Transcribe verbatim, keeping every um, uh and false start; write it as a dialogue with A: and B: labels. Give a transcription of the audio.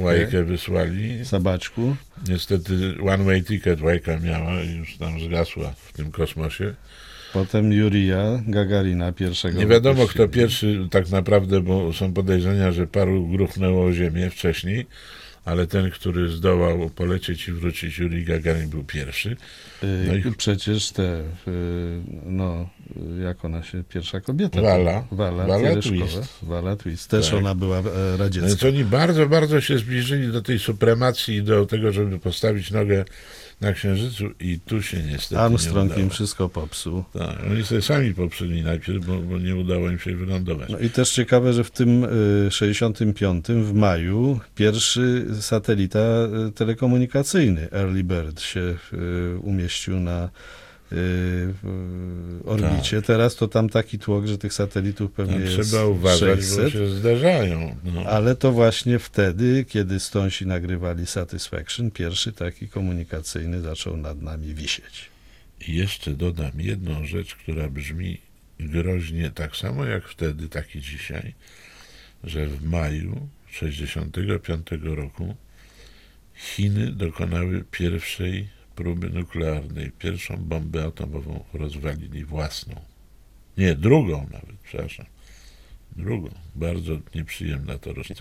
A: Łajkę wysłali.
B: Sabaczku.
A: Niestety one way ticket Łajka miała i już tam zgasła w tym kosmosie.
B: Potem Jurija Gagarina pierwszego.
A: Nie wiadomo,
B: wypuścili.
A: kto pierwszy tak naprawdę, bo są podejrzenia, że paru gruchnęło o ziemię wcześniej, ale ten, który zdołał polecieć i wrócić, Jurij Gagarin, był pierwszy. No
B: Yy,
A: i
B: Przecież te, yy, no, jak ona się, pierwsza kobieta.
A: Wala.
B: Wala,
A: Wala
B: Teрешкова.
A: Twist.
B: Wala Twist. Też
A: Tak.
B: ona była e, radziecka.
A: Więc oni bardzo, bardzo się zbliżyli do tej supremacji i do tego, żeby postawić nogę na Księżycu i tu się niestety
B: Armstrong
A: nie
B: im
A: udało.
B: wszystko popsuł.
A: Tak, oni sobie sami poprzeli najpierw, bo, bo nie udało im się wylądować.
B: No i też ciekawe, że w tym y, sześćdziesiątym piątym w maju pierwszy satelita y, telekomunikacyjny Early Bird się y, umieścił na y, w orbicie.
A: Tak.
B: Teraz to tam taki tłok, że tych satelitów pewnie
A: Tam
B: jest
A: trzeba uważać, bo
B: sześćset.
A: się zdarzają. No.
B: Ale to właśnie wtedy, kiedy Stonesi nagrywali Satisfaction, pierwszy taki komunikacyjny zaczął nad nami wisieć.
A: I jeszcze dodam jedną rzecz, która brzmi groźnie tak samo jak wtedy, tak i dzisiaj, że w maju sześćdziesiątego piątego roku Chiny dokonały pierwszej próby nuklearnej. Pierwszą bombę atomową rozwalili własną. Nie, drugą nawet, przepraszam. Drugą. Bardzo nieprzyjemna to rocznica.